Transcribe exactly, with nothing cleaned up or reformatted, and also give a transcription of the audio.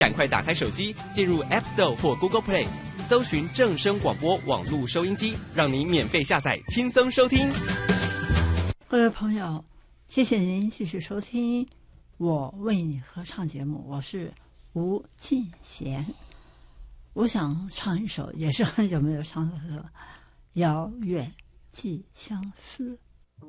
赶快打开手机，进入 App Store 或 Google Play， 搜寻正声广播网络收音机，让你免费下载，轻松收听。 各位朋友，谢谢您继续收听我为你合唱节目，我是吴进贤。我想唱一首也是很久没有唱的歌，《遥远寄相思》。